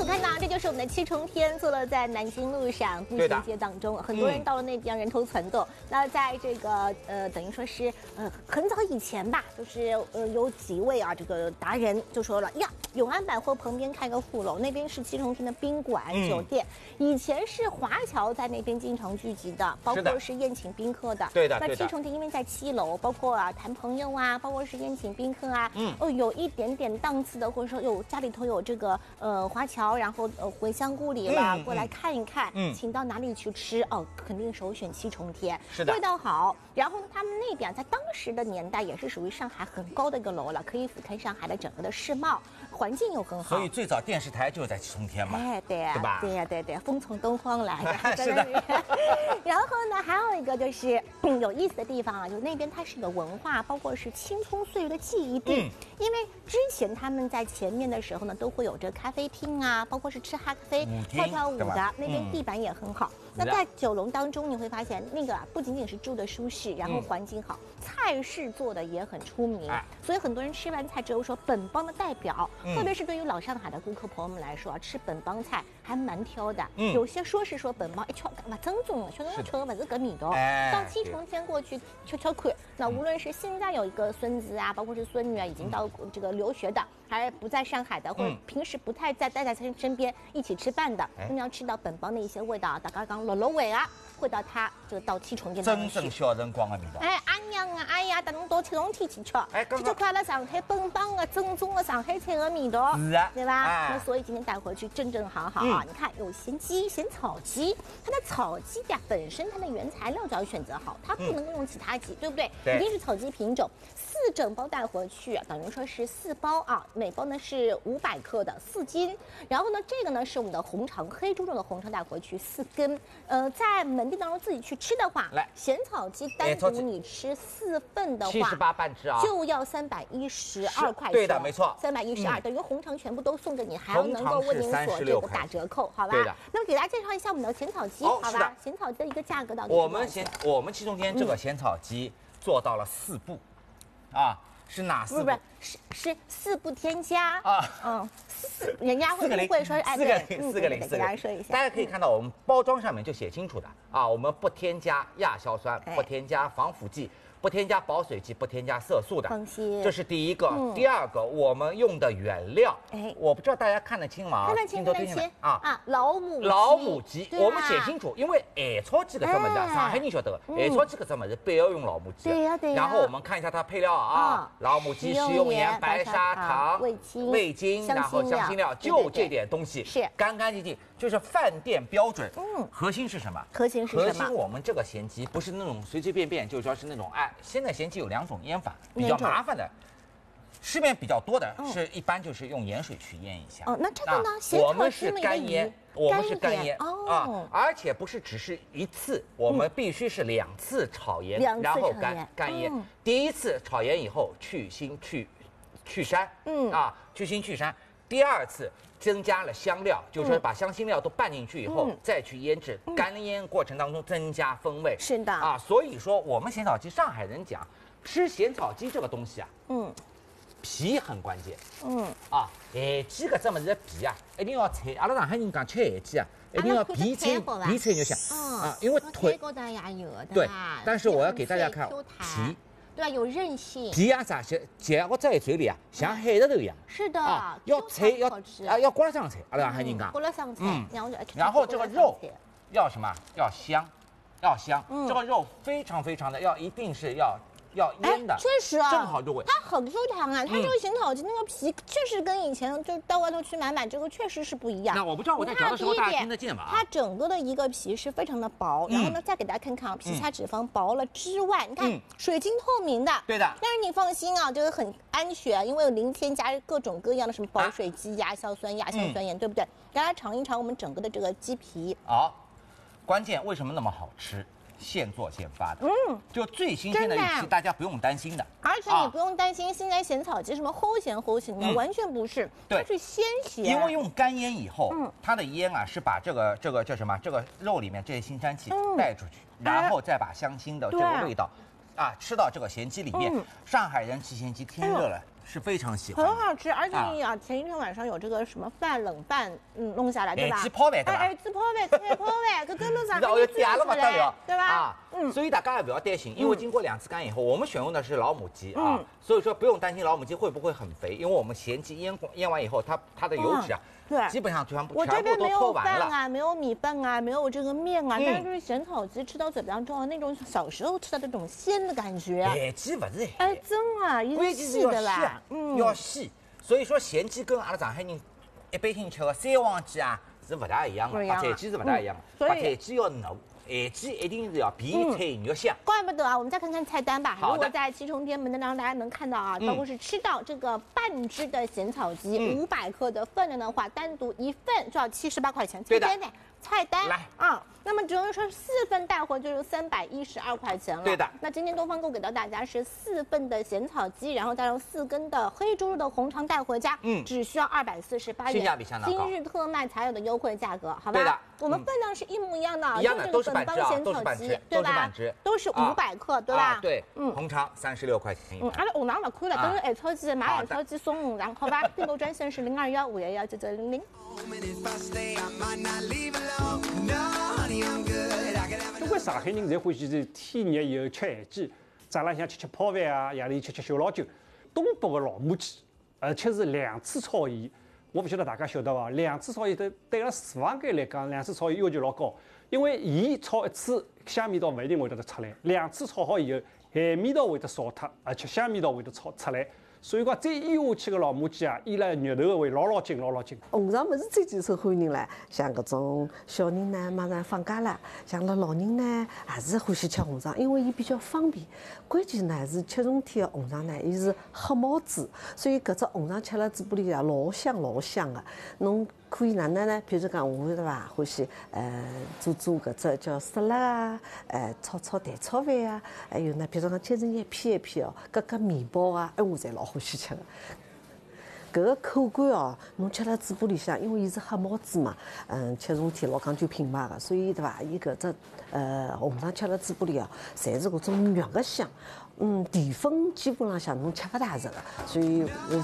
看到这就是我们的七重天，坐落在南京路上步行街当中，很多人到了那边人头攒动。那在这个等于说是很早以前吧，就是有几位啊这个达人就说了呀，永安百货旁边开个副楼，那边是七重天的宾馆酒店，以前是华侨在那边经常聚集的，包括是宴请宾客的。 对的。 那七重天因为在7楼，包括啊谈朋友啊，包括是宴请宾客啊，有一点点档次的，或者说有家里头有这个华侨，然后回乡故里了，过来看一看，请到哪里去吃哦，肯定首选七重天， 是的， 味道好。然后呢，他们那边在当时的年代也是属于上海很高的一个楼了，可以俯瞰上海的整个的世貌，环境又很好。 所以最早电视台就是在七重天嘛， 哎，对呀， 对吧？ 对呀，对，风从东方来的， 是的。 然后呢，还有一个就是有意思的地方啊，就是那边它是个文化，包括是青葱岁月的记忆地。因为之前他们在前面的时候呢，都会有这咖啡厅啊，包括是吃咖啡、跳舞的，那边地板也很好。那在九龙当中，你会发现那个不仅仅是住的舒适，然后环境好，菜式做的也很出名，所以很多人吃完菜之后说本帮的代表，特别是对于老上海的顾客朋友们来说，吃本帮菜还蛮挑的。有些说是说本帮一吃不正宗的，确实吃的不是个味道。到七重天过去瞧看，那无论是现在有一个孙子啊，包括是孙女啊，已经到这个留学的，还不在上海的，或者平时不太待在身边一起吃饭的，那么要吃到本帮的一些味道，大家讲落味啊，会到他这个到七重天真正小辰光的味道。 哎，阿娘啊，哎呀，带侬到七重天去吃，这就快了上海本帮的正宗的上海菜的味道， 是啊， 对吧？那所以今天带回去正好啊，你看有咸鸡、咸草鸡，它的草鸡呀本身它的原材料就要选择好，它不能够用其他鸡，对不对？一定是草鸡品种，4整包带回去，等于说是4包啊，每包呢是500克的4斤，然后呢这个呢是我们的红肠，黑猪肉的红肠带回去4根，在门店当中自己去吃的话，来咸草鸡单独你吃4份的话 ，78半只啊， 就要312块钱， 对的，没错 ，312，等于红肠全部都送给你，还要能够为您所这个打折扣，好吧？对的。那么给大家介绍一下我们的咸草鸡，好吧？咸草鸡的一个价格到底是我们七重天这个咸草鸡做到了4步，啊，是哪4步？ 不是4不添加啊，人家会不会说 4个零， 给大家说一下， 大家可以看到我们包装上面就写清楚的啊，我们不添加亚硝酸，不添加防腐剂。不添加保水剂，不添加色素的， 放心， 这是第一个。第二个，我们用的原料，我不知道大家看得清吗？ 看得清啊，老母鸡， 我们写清楚，因为海草鸡搿只物事，上海人晓得的，海草鸡搿只物事不要用老母鸡。 对呀。 然后我们看一下它配料啊，老母鸡、食用盐、白砂糖、味精，然后香辛料，就这点东西， 是干干净净，就是饭店标准。核心是什么？ 核心我们这个咸鸡不是那种随随便便，就说是那种现在咸鸡有2种腌法，比较麻烦的，市面比较多的是一般就是用盐水去腌一下。 那这个呢？ 我们是干腌，而且不是只是1次，我们必须是2次炒盐，然后干腌。第1次炒盐以后去腥去膻，去腥去膻。第2次增加了香料，就是说把香辛料都拌进去以后，再去腌制，干腌过程当中增加风味。 是的啊， 所以说我们咸草鸡，上海人讲吃咸草鸡这个东西啊，皮很关键。海鸡搿只物事的皮啊，一定要脆。阿拉上海人讲吃海鸡啊，一定要皮脆就香因为腿高头也有的。 对，但是我要给大家看皮。 对啊，有韧性。 皮啊啥些，嚼我在嘴里啊，像海蜇头一样。 是的， 要脆要刮上菜，阿拉上海人讲。 刮了上菜， 然后这个肉要什么？要香。这个肉非常的一定是要腌的。 确实啊， 正好入味。 它很 Q 弹啊，它这个咸草鸡那个皮确实跟以前就到外头去买这个确实是不一样。 那我不知道我在嚼的时候大家听得见吗？ 它整个的一个皮是非常的薄，然后呢再给大家看看皮下脂肪薄了之外，你看水晶透明的。 对的。 但是你放心啊，这个很安全，因为有零添加各种各样的什么保水剂、亚硝酸盐，对不对？大家尝一尝我们整个的这个鸡皮。 关键为什么那么好吃？现做现发的，就最新鲜的一期，大家不用担心的。 而且你不用担心现在咸草鸡什么齁咸的，完全不是，它是鲜咸。 因为用干腌以后，它的腌啊是把这个叫什么？这个肉里面这些辛膻气带出去，然后再把香辛的这个味道，吃到这个咸鸡里面。上海人吃咸鸡天热了， 是非常喜欢， 很好吃，而且前一天晚上有这个什么冷饭，弄下来对吧？ 鸡泡饭对吧？ 鸡泡饭、菜泡饭，搿根本上我点了不得了， 对吧？ 所以大家也不要担心，因为经过2次干以后，我们选用的是老母鸡啊，所以说不用担心老母鸡会不会很肥，因为我们咸鸡腌完以后，它的油脂啊。 对， 基本上全部都抽完了。 啊，没有米饭啊，没有这个面啊，但是就是咸草鸡吃到嘴巴中的那种小时候吃到的那种鲜的感觉。 咸鸡不是哎，真啊，一直细的啦， 要细。所以说咸鸡跟阿拉上海人一般性吃的三黄鸡啊是不大一样的，白菜鸡是不大一样的，白菜鸡要嫩。咸鸡一定是要比菜肉香， 怪不得啊！我们再看看菜单吧。 如果在七重天门的让大家能看到啊，包括是吃到这个半只的咸草鸡，500克的分量的话，单独1份就要78块钱。 对的， 菜单来啊。那么只能说4份带回就是312块钱了。 对的。 那今天东方购给到大家是4份的咸草鸡，然后再用4根的黑猪肉的红肠带回家，只需要248元， 性价比相当高， 今日特卖才有的优惠价格，好吧？ 对的。 我们分量是一模一样的， 一样的都是半只啊， 都是半只，对吧？都是500克，对吧？ 对，红肠36块钱。 阿拉红肠不亏了，都是海草鸡，买海草鸡送红肠，好吧？订购专线是0215119900。 中国上海人侪欢喜是天热以后吃咸鸡，早浪向吃泡饭啊，夜里吃小老酒。东北的老母鸡，而且是2次炒盐。我不晓得大家晓得伐？2次炒盐对阿拉厨房间来讲，2次炒盐要求老高，因为盐炒1次，香味道不一定会得出来，2次炒好以后，咸味道会得少脱，而且香味道会得出来。所以讲，再腌下去个老母鸡啊，腌了肉头会老紧。 红肠不是最近受欢迎唻，像搿种小人呢，马上放假了，像老人呢，也是欢喜吃红肠，因为伊比较方便。关键呢是7重天的红肠呢，伊是黑毛猪，所以搿只红肠吃了嘴巴里啊，老香的。侬可以哪能呢？譬如讲，我对伐，欢喜做搿只叫沙拉啊，炒蛋炒饭啊，还有呢，譬如讲切成一片哦，搿面包啊，我侪老欢喜吃的。搿个口感哦，侬吃了嘴巴里向，因为伊是黑毛猪嘛，7重天老讲究品牌的，所以对伐？伊搿只红肠吃了嘴巴里哦，侪是搿种肉个香。淀粉基本浪向侬吃勿大着个，所以我